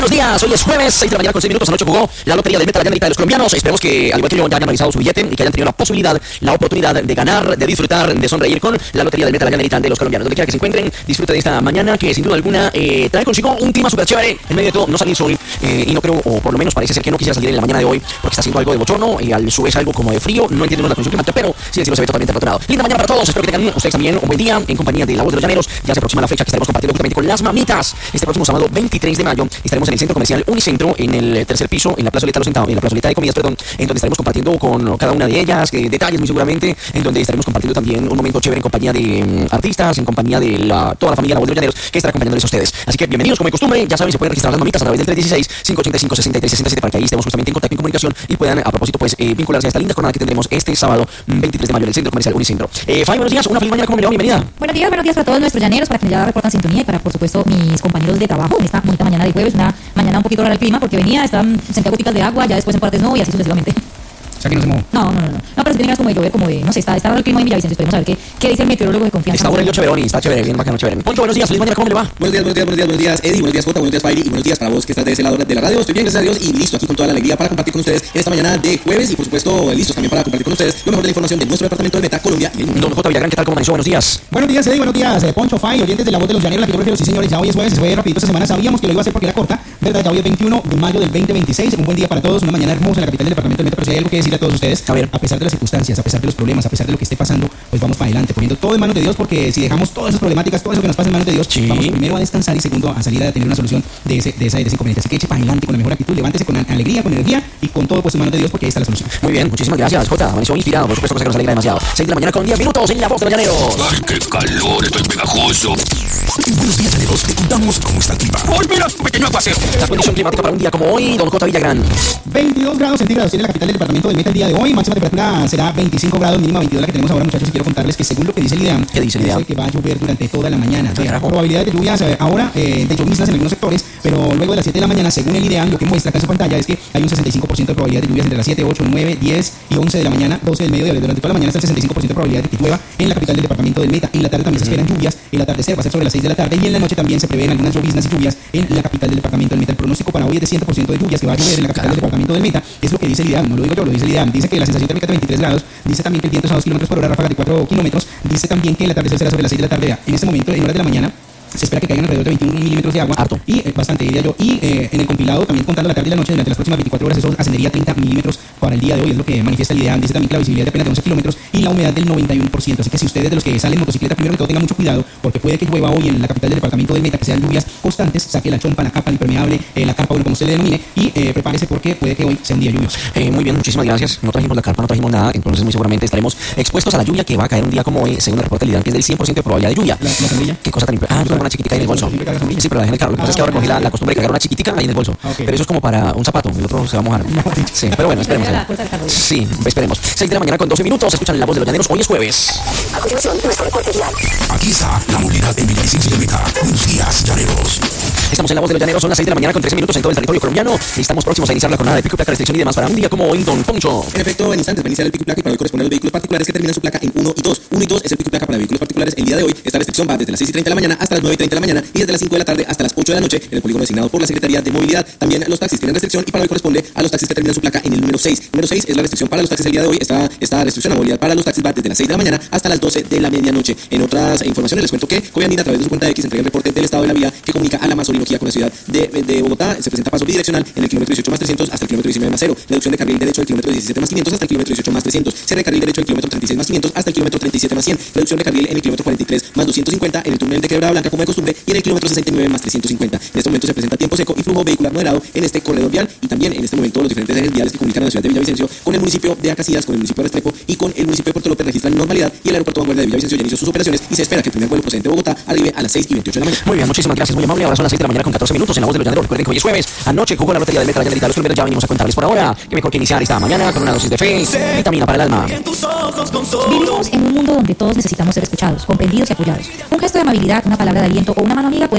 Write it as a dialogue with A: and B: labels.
A: Buenos días, hoy es jueves, 6 de la mañana con 6 minutos. Anoche jugó la lotería del Meta, la llanerita de los colombianos. Esperemos que, al igual que yo, ya hayan realizado su billete y que hayan tenido la posibilidad, la oportunidad de ganar, de disfrutar, de sonreír con la lotería del Meta, la llanerita de los colombianos. Donde quiera que se encuentren, disfruten de esta mañana que sin duda alguna trae consigo un clima súper chévere. En medio de todo, no sale el sol y no creo, o por lo menos parece ser que no quisiera salir en la mañana de hoy porque está haciendo algo de bochorno y al su vez algo como de frío. No entiendo la condición climática, pero sí el cielo se ve totalmente aperturado. Linda mañana para todos. Espero que tengan ustedes también un buen día en compañía de La Voz de los Llaneros. Ya se aproxima la fecha que estaremos compartiendo justamente con las mamitas. Este próximo sábado 23 de mayo estaremos en el centro comercial Unicentro, en el tercer piso, en la plazoleta de comidas, en donde estaremos compartiendo con cada una de ellas detalles muy seguramente, en donde estaremos compartiendo también un momento chévere en compañía de artistas, en compañía de toda la familia La Voz de los Llaneros que estará acompañándoles a ustedes. Así que bienvenidos como de costumbre, ya saben, se pueden registrar las mamitas a través del 316-585-6367 para que ahí estemos justamente en contacto y en comunicación y puedan a propósito pues vincularse a esta linda jornada que tendremos este sábado 23 de mayo en el centro comercial Unicentro. Fabi, buenos días, una feliz mañana, ¿cómo me le va? Bienvenida.
B: Buenos días para todos nuestros llaneros, para quienes ya reportan sintonía y para por supuesto mis compañeros de trabajo en esta bonita mañana de jueves, una mañana un poquito rara el clima porque están sentía goticas de agua, ya después en partes no y así sucesivamente.
C: O sea que no se mojó.
B: No, pero si tiene ganas como de llover, como de, no sé, está raro el clima en Villavicencio, esperemos a ver qué dice el meteorólogo de confianza.
A: Está bueno el chéverón y está chévere, bien bacano, chévere. Poncho, buenos días, feliz mañana, ¿cómo le va?
D: Buenos días, Eddie, buenos días, Jota, buenos días, Fairy, y buenos días para vos que estás de ese lado de la radio. Estoy bien, gracias a Dios, y listo, aquí con toda la alegría para compartir con ustedes esta mañana de jueves, y por supuesto, listos también para compartir con ustedes lo mejor de la información de nuestro departamento de Meta, Colombia y el mundo.
A: Don J. Villagrán, ¿qué tal? ¿Cómo amaneció? Buenos días.
C: Buenos días, Eddie, buenos días, Poncho, Fai, oyentes de La Voz de los Llaneros, la que yo prefiero, sí señores, ya hoy es jueves, se fue rapidito esta semana, sabíamos que lo iba a hacer porque era corta, verdad, ya hoy es 21 de mayo del 2026, un buen día para todos, una mañana hermosa en la capital del departamento de Meta, pero si hay algo que decirle a todos ustedes,
A: a ver,
C: a pesar de las circunstancias, a pesar de los problemas, a pesar de lo que esté pasando, pues vamos para adelante, poniendo todo en manos de Dios, porque si dejamos todas esas problemáticas, todo eso que nos pasa en manos de Dios,
A: sí,
C: vamos primero a descansar y segundo a salir a tener una solución de ese inconveniente. Así que eche para adelante con la mejor actitud, levántese con alegría, con energía y con todo pues en manos de Dios, porque ahí está la solución.
A: Muy bien, muchísimas gracias, Jota. Amaneció inspirado, por supuesto que nos alegra demasiado. 6 de la mañana con 10 minutos en La Voz de los Llaneros.
E: Ay, qué calor, estoy pegajoso.
F: Buenos días, Llaneros, te contamos cómo está el clima.
E: ¡Ay, mira, pequeño aguacero!
A: La condición climática para un día como hoy, Don J. Villagrán.
C: 22 grados centígrados tiene la capital del departamento del Meta el día de hoy, máxima temperatura será 25 grados, mínima 22 la que tenemos ahora, muchachos, y quiero contarles que según lo que dice el IDEAM,
A: ¿qué dice el IDEAM?
C: Que va a llover durante toda la mañana. Probabilidad de lluvias ahora de lloviznas en algunos sectores, pero luego de las 7 de la mañana, según el IDEAM, lo que muestra acá en su pantalla es que hay un 65% de probabilidad de lluvias entre las 7, 8, 9, 10 y 11 de la mañana, 12 del mediodía. Durante toda la mañana está el 65% de probabilidad de que llueva en la capital del departamento del Meta. En la tarde también se esperan lluvias, el atardecer va a ser sobre las 6 de la tarde y en la noche también se prevén algunas lloviznas y lluvias en la capital del departamento del Meta. El pronóstico para hoy es de 100% de lluvias que va a llover en la capital del departamento del Meta. Es lo que dice el IDEAM, no lo digo yo, lo dice el IDEAM. Dice que la sensación térmica es de 23 grados, dice también que el viento es a 2 km por hora, ráfagas de 4 kilómetros, dice también que el atardecer será sobre las 6 de la tarde. En este momento, en horas de la mañana, se espera que caigan alrededor de 21 milímetros de agua.
A: Harto.
C: Y bastante, diría yo. Y en el compilado, también contando la tarde y la noche, durante las próximas 24 horas, eso ascendería a 30 milímetros para el día de hoy. Es lo que manifiesta el IDEAM. Dice también que la visibilidad de apenas de 11 kilómetros y la humedad del 91%. Así que si ustedes de los que salen en motocicleta, primero que todo tengan mucho cuidado, porque puede que llueva hoy en la capital del departamento del Meta, que sean lluvias constantes. Saque la chompa, la capa, impermeable, la carpa, bueno, como usted le denomine, y prepárese porque puede que hoy sea un día lluvioso.
A: Muy bien, muchísimas gracias. No trajimos la carpa, no trajimos nada, entonces muy seguramente estaremos expuestos a la lluvia que va a caer un día como hoy, según el reporte del IDEAM, que es del 100% de probabilidad de lluvia.
C: ¿La sombrilla?
A: ¿Qué cosa tan importante? Yo tengo una chiquitica ahí en el bolso. Sí, pero la dejé en el carro. Lo que pasa es que ahora cogí la costumbre de cargar una chiquitica ahí en el bolso.
C: Okay.
A: Pero eso es como para un zapato, el otro se va a mojar. Sí, pero bueno, esperemos. Sí, esperemos. 6 de la mañana con 12 minutos, escuchan La Voz de los Llaneros, hoy es jueves.
G: A continuación, nuestro reporte vial.
F: Aquí está la movilidad en Villavicencio de Meta. Buenos días, Llaneros.
A: Estamos en La Voz de los Llaneros, son las 6 de la mañana con 13 minutos en todo el territorio colombiano y estamos próximos a iniciar la jornada de pico, placa, restricción y demás para un día como hoy, Don Poncho.
D: En efecto, en instantes va a iniciar el pico y placa y para hoy corresponde a los vehículos particulares que terminan su placa en 1 y 2. 1 y 2 es el pico y placa para vehículos particulares. El día de hoy esta restricción va desde las 6:30 de la mañana hasta las 9:30 de la mañana y desde las 5 de la tarde hasta las 8 de la noche en el polígono designado por la Secretaría de Movilidad. También los taxis tienen restricción y para hoy corresponde a los taxis que terminan su placa en el número 6. Número 6 es la restricción para los taxis el día de hoy. Esta restricción a movilidad para los taxis va desde las 6 de la mañana hasta las 12 de la medianoche. En otras informaciones les cuento que Covianita a través de su cuenta X entrega el reporte del estado de la vía que comunica a la Masolinogía con la ciudad de Bogotá. Se presenta paso bidireccional en el kilómetro 18+300 hasta el kilómetro 19+0. Reducción de carril derecho del kilómetro 17+500 hasta el kilómetro 18+300. Cierre de carril derecho del kilómetro 36+500 hasta el kilómetro 37+100. Reducción de carril en el kilómetro 43+250 en el túnel de Quebrada Blanca como de costumbre y en el kilómetro 69+350. En este momento se presenta tiempo seco y flujo vehicular moderado en este corredor vial y también en este momento los diferentes ejes viales que comunican a la ciudad de Villavicencio con el municipio de Acacías, con el municipio de Restrepo y con el municipio de Puerto López registran normalidad y el aeropuerto Vanguardia de Villavicencio ya inició sus operaciones y se espera que el primer vuelo procedente de Bogotá arribe a las 6:28 de la mañana.
A: Muy bien, muchísimas gracias, muy amable. Ahora son las 6 de la mañana con 14 minutos en La Voz de los Llaneros. Recuerden que hoy es jueves. Anoche jugó la lotería del Meta, la llanerita de los colombianos. Ya venimos a contarles por ahora. Qué mejor que iniciar esta mañana con una dosis de fe, vitamina para el alma.
B: Vivimos en un mundo donde todos necesitamos ser escuchados, comprendidos y apoyados. Un gesto de amabilidad, una palabra de aliento o una mano amiga puede